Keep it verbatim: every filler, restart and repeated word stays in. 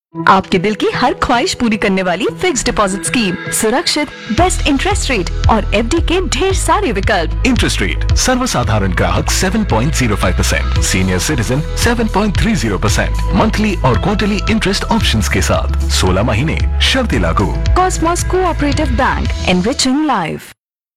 आपके दिल की हर ख्वाहिश पूरी करने वाली फिक्स डिपॉजिट स्कीम, सुरक्षित, बेस्ट इंटरेस्ट रेट और एफडी के ढेर सारे विकल्प। इंटरेस्ट रेट सर्वसाधारण ग्राहक seven point zero five percent, senior citizen seven point three zero percent, monthly और क्वार्टरली इंटरेस्ट ऑप्शंस के साथ सोलह महीने, शर्तें लागू। Cosmos cooperative bank, enriching life.